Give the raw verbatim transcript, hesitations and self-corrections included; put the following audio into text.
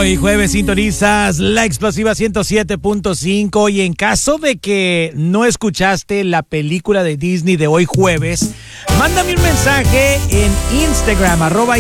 Hoy jueves sintonizas La Explosiva ciento siete punto cinco y en caso de que no escuchaste la película de Disney de hoy jueves, mándame un mensaje en Instagram, arroba